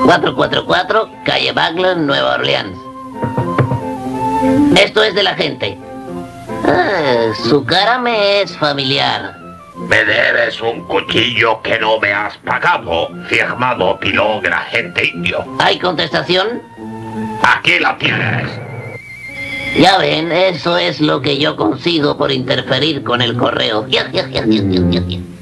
444, calle Backlund, Nueva Orleans. Esto es de la gente. Su cara me es familiar. Me debes un cuchillo que no me has pagado, firmado Pilón, el agente indio. ¿Hay contestación? Aquí la tienes. Ya ven, eso es lo que yo consigo por interferir con el correo.